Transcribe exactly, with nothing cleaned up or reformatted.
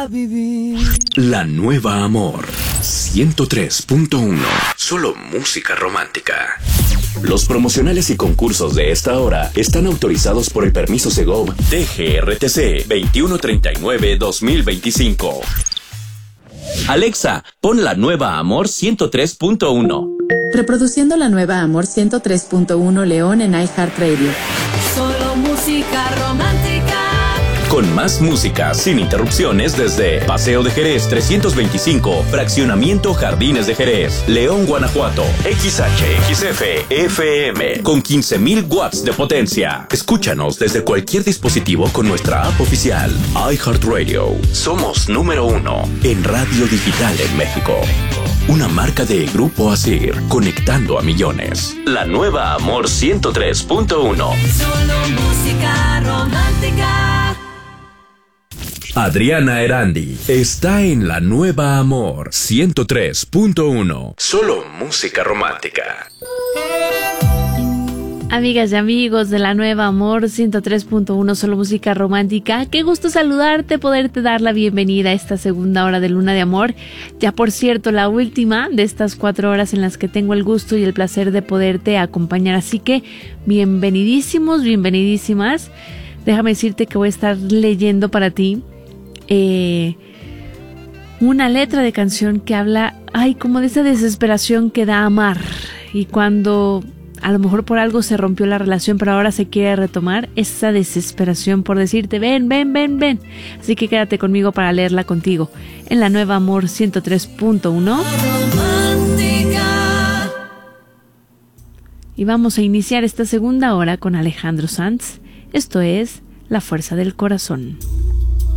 a vivir. La Nueva Amor ciento tres punto uno. Solo música romántica. Los promocionales y concursos de esta hora están autorizados por el permiso Segov D G R T C veintiuno treinta y nueve dos mil veinticinco. Alexa, pon La Nueva Amor ciento tres punto uno. Reproduciendo La Nueva Amor ciento tres punto uno León en iHeartRadio. Solo música romántica. Con más música, sin interrupciones, desde Paseo de Jerez trescientos veinticinco, Fraccionamiento Jardines de Jerez, León, Guanajuato. X H X F F M, con quince mil watts de potencia. Escúchanos desde cualquier dispositivo con nuestra app oficial, iHeartRadio. Somos número uno en radio digital en México. Una marca de Grupo Asir, conectando a millones. La Nueva Amor ciento tres punto uno. Solo música romántica. Adriana Erandi está en La Nueva Amor ciento tres punto uno. Solo música romántica. Amigas y amigos de La Nueva Amor ciento tres punto uno, solo música romántica. Qué gusto saludarte, poderte dar la bienvenida a esta segunda hora de Luna de Amor. Ya por cierto, la última de estas cuatro horas en las que tengo el gusto y el placer de poderte acompañar. Así que bienvenidísimos, bienvenidísimas. Déjame decirte que voy a estar leyendo para ti eh, una letra de canción que habla, ay, como de esa desesperación que da amar. Y cuando a lo mejor por algo se rompió la relación, pero ahora se quiere retomar, esa desesperación por decirte, ven, ven, ven, ven. Así que quédate conmigo para leerla contigo en La Nueva Amor ciento tres punto uno. Y vamos a iniciar esta segunda hora con Alejandro Sanz. Esto es La Fuerza del Corazón.